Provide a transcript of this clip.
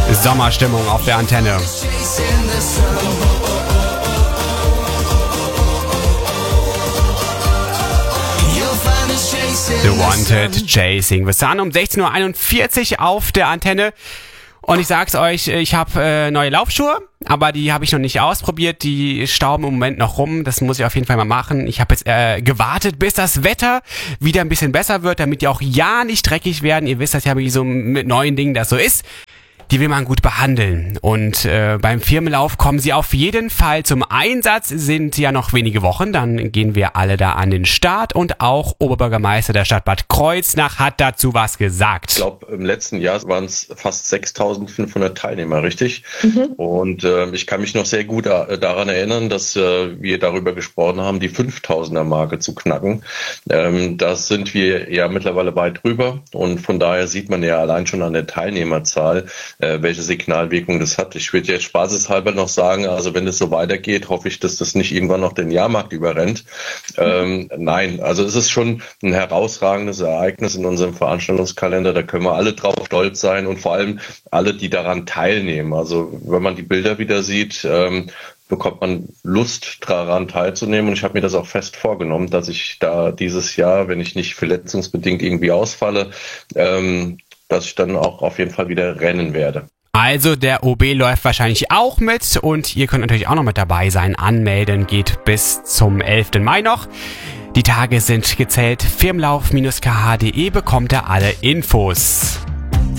Sommerstimmung auf der Antenne. The Wanted Chasing. Wir sind um 16:41 Uhr auf der Antenne. Und ich sag's euch, ich habe neue Laufschuhe, aber die habe ich noch nicht ausprobiert. Die stauben im Moment noch rum. Das muss ich auf jeden Fall mal machen. Ich habe jetzt gewartet, bis das Wetter wieder ein bisschen besser wird, damit die auch ja nicht dreckig werden. Ihr wisst das ja, wie so mit neuen Dingen das so ist. Die will man gut behandeln. Und beim Firmenlauf kommen sie auf jeden Fall zum Einsatz. Sind ja noch wenige Wochen, dann gehen wir alle da an den Start. Und auch Oberbürgermeister der Stadt Bad Kreuznach hat dazu was gesagt. Ich glaube, im letzten Jahr waren es fast 6.500 Teilnehmer, richtig? Und ich kann mich noch sehr gut daran erinnern, dass wir darüber gesprochen haben, die 5.000er-Marke zu knacken. Da sind wir ja mittlerweile weit drüber. Und von daher sieht man ja allein schon an der Teilnehmerzahl, welche Signalwirkung das hat. Ich würde jetzt spaßeshalber noch sagen, also wenn es so weitergeht, hoffe ich, dass das nicht irgendwann noch den Jahrmarkt überrennt. Nein, also es ist schon ein herausragendes Ereignis in unserem Veranstaltungskalender. Da können wir alle drauf stolz sein und vor allem alle, die daran teilnehmen. Also wenn man die Bilder wieder sieht, bekommt man Lust, daran teilzunehmen. Und ich habe mir das auch fest vorgenommen, dass ich da dieses Jahr, wenn ich nicht verletzungsbedingt irgendwie ausfalle, dass ich dann auch auf jeden Fall wieder rennen werde. Also der OB läuft wahrscheinlich auch mit und ihr könnt natürlich auch noch mit dabei sein. Anmelden geht bis zum 11. Mai noch. Die Tage sind gezählt. Firmenlauf-kh.de bekommt ihr alle Infos.